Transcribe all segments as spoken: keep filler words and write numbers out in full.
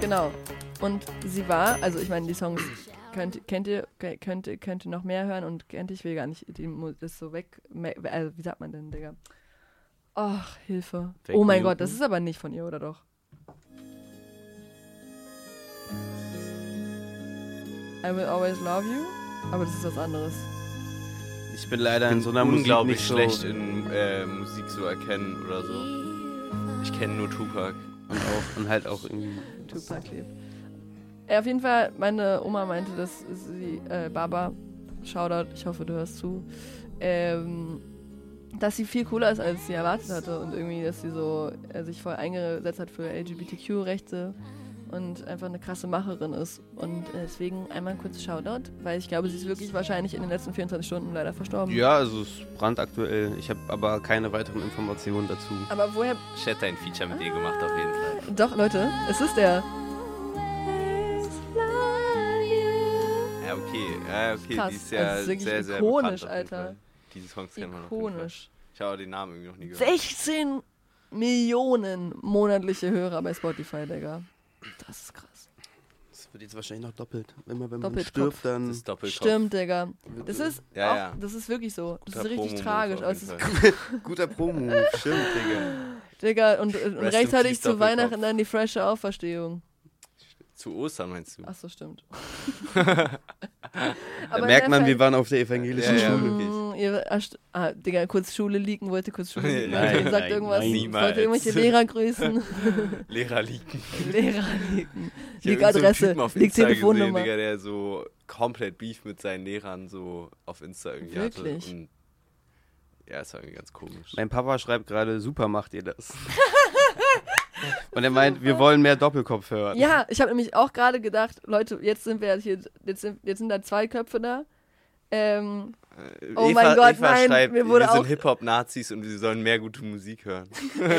genau. Und sie war, also ich meine, die Songs könnt, kennt ihr, könnt, könnt ihr noch mehr hören und kennt, ich will gar nicht die, das so weg, also wie sagt man denn, Digga? Ach, Hilfe. Oh mein Gott, das ist aber nicht von ihr, oder doch? I Will Always Love You? Aber das ist was anderes. Ich bin leider in so einer unglaublich Musik nicht schlecht so in äh, Musik zu erkennen oder so. Ich kenne nur Tupac. und, auch, und halt auch irgendwie... Tupac lebt. Ja, auf jeden Fall, meine Oma meinte, dass sie, äh, Baba, Shoutout, ich hoffe, du hörst zu, ähm, dass sie viel cooler ist, als sie erwartet hatte und irgendwie, dass sie so äh, sich voll eingesetzt hat für L G B T Q-Rechte und einfach eine krasse Macherin ist. Und äh, deswegen einmal kurz Shoutout, weil ich glaube, sie ist wirklich wahrscheinlich in den letzten vierundzwanzig Stunden leider verstorben. Ja, also es ist brandaktuell. Ich habe aber keine weiteren Informationen dazu. Aber woher... Ich hätte ein Feature mit ihr gemacht, auf jeden Fall. Doch, Leute, es ist der... Ja, okay. Ja, okay. Krass. Die ist ja Also wirklich sehr, sehr ikonisch, bekannt auf jeden Alter. Fall. Diese Songs kennt man auf jeden Fall. Ikonisch. Ich habe den Namen irgendwie noch nie gehört. sechzehn Millionen monatliche Hörer bei Spotify, Digga. Das ist krass. Das wird jetzt wahrscheinlich noch doppelt. Immer wenn man Doppelt stirbt, Kopf. dann... Das ist Doppelkopf. Stimmt, Digga. Das ist, Ja, auch, ja. das ist wirklich so. Das Guter ist richtig Promo-Move tragisch. auf Aber es jeden ist, Fall. Guter Promo, stimmt, Digga. Digga, und, und Rest in rechtzeitig peace, zu Doppelkopf. Weihnachten dann die frische Auferstehung. Zu Ostern meinst du? Ach so, stimmt. Da merkt man, wir waren auf der evangelischen Ja, ja, Schule. wirklich. Mm, ihr, ah, st- ah, Digga, kurz Schule leaken, wollte kurz Schule leaken. Nein, Nein, sagt nein, irgendwas, nein, niemals. wollte irgendwelche Lehrer grüßen. Lehrer liegen. Lehrer leaken. Ich hab Leak irgend so einen Adresse, Typen auf Leak Insta Telefonnummer. gesehen, Digga, der so komplett Beef mit seinen Lehrern so auf Insta irgendwie Wirklich? hatte. Und ja, es war irgendwie ganz komisch. Mein Papa schreibt gerade, super macht ihr das. Und er meint, wir wollen mehr Doppelkopf hören. Ja, ich habe nämlich auch gerade gedacht, Leute, jetzt sind wir hier, jetzt sind, jetzt sind da zwei Köpfe da. Ähm, Äh, Oh mein Gott, Eva nein, schreibt, mir wurde wir sind auch- Hip-Hop-Nazis und wir sollen mehr gute Musik hören.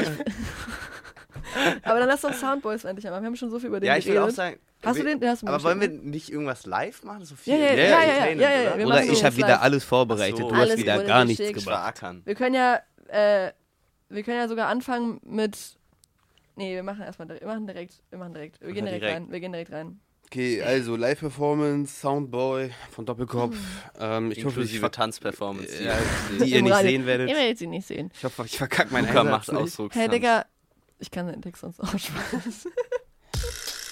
aber dann lass doch Soundboys endlich einmal. Wir haben schon so viel über den Ja, ich geredet. will auch sagen... Hast wir, du den? Den hast du mir Aber wollen wir geschickt, nicht irgendwas live machen? So Ja, viel ja, ja, ja, ja, Entertainment, ja, ja, oder? wir Oder machen ich so habe wieder live. alles vorbereitet, Ach so. du Alles hast wieder wurde gar dir nichts geschickt. gebracht. Starkern. Wir können ja, äh, wir können ja sogar anfangen mit, nee, wir machen erstmal direkt, wir machen direkt, wir machen direkt, wir gehen direkt, direkt. rein, wir gehen direkt rein. Okay, also Live-Performance, Soundboy von Doppelkopf. Ähm, ich hoffe, ich Inklusive ver- Tanzperformance. ja, die ihr Im nicht Radio. sehen werdet. Ihr werdet sie nicht sehen. Ich hoffe, ich verkacke meinen Luca Einsatz macht nicht. Ausdruckstanz. Hey, Digga, ich kann den Text sonst auch Spaß.